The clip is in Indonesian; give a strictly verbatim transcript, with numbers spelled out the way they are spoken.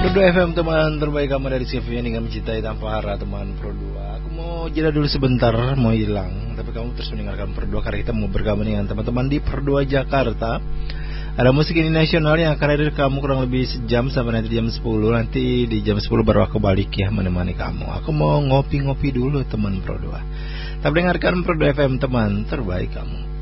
Pro dua F M teman terbaik kamu dari C V yang ingin mencintai tanpa hara teman Pro dua. Aku mau jeda dulu sebentar, mau hilang. Tapi kamu terus mendengarkan Pro dua karena kita mau bergabung dengan teman-teman di Pro dua Jakarta. Ada musik ini nasional yang akan hadir kamu kurang lebih sejam sampai nanti jam sepuluh. Nanti di jam sepuluh baru aku balik ya menemani kamu. Aku mau ngopi-ngopi dulu teman Pro dua. Tapi dengarkan Pro dua F M teman terbaik kamu.